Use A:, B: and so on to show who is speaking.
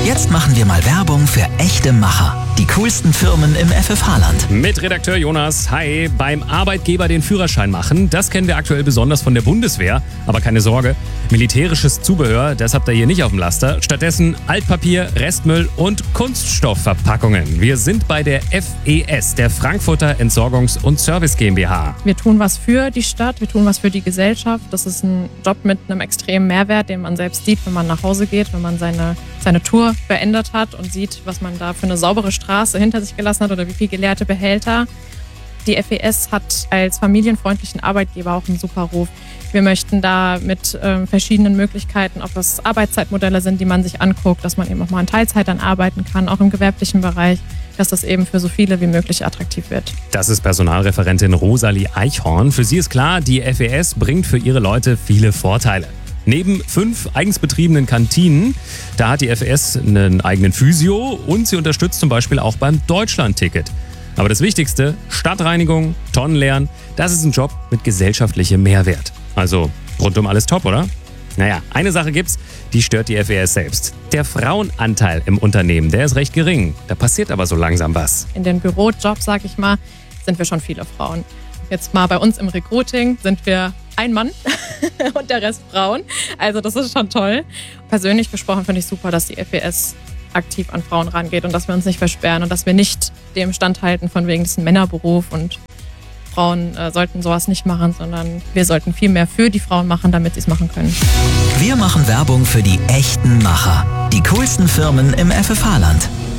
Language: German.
A: Jetzt machen wir mal Werbung für echte Macher. Die coolsten Firmen im FFH-Land.
B: Mit Redakteur Jonas. Hi. Beim Arbeitgeber den Führerschein machen, das kennen wir aktuell besonders von der Bundeswehr. Aber keine Sorge, militärisches Zubehör, das habt ihr hier nicht auf dem Laster. Stattdessen Altpapier, Restmüll und Kunststoffverpackungen. Wir sind bei der FES, der Frankfurter Entsorgungs- und Service GmbH.
C: Wir tun was für die Stadt, wir tun was für die Gesellschaft. Das ist ein Job mit einem extremen Mehrwert, den man selbst sieht, wenn man nach Hause geht, wenn man seine Tour beendet hat und sieht, was man da für eine saubere Straße hinter sich gelassen hat oder wie viel geleerte Behälter. Die FES hat als familienfreundlichen Arbeitgeber auch einen super Ruf. Wir möchten da mit verschiedenen Möglichkeiten, ob das Arbeitszeitmodelle sind, die man sich anguckt, dass man eben auch mal in Teilzeit dann arbeiten kann, auch im gewerblichen Bereich, dass das eben für so viele wie möglich attraktiv wird.
B: Das ist Personalreferentin Rosalie Eichhorn. Für sie ist klar, die FES bringt für ihre Leute viele Vorteile. Neben 5 eigens betriebenen Kantinen, da hat die FES einen eigenen Physio und sie unterstützt zum Beispiel auch beim Deutschland-Ticket. Aber das Wichtigste, Stadtreinigung, Tonnenleeren, das ist ein Job mit gesellschaftlichem Mehrwert. Also rundum alles top, oder? Naja, eine Sache gibt's, die stört die FES selbst. Der Frauenanteil im Unternehmen, der ist recht gering. Da passiert aber so langsam was.
C: In den Bürojobs, sag ich mal, sind wir schon viele Frauen. Jetzt mal bei uns im Recruiting sind wir ein Mann und der Rest Frauen. Also das ist schon toll. Persönlich gesprochen finde ich super, dass die FES aktiv an Frauen rangeht und dass wir uns nicht versperren und dass wir nicht dem standhalten von wegen des Männerberuf und Frauen sollten sowas nicht machen, sondern wir sollten viel mehr für die Frauen machen, damit sie es machen können.
A: Wir machen Werbung für die echten Macher. Die coolsten Firmen im FFH-Land.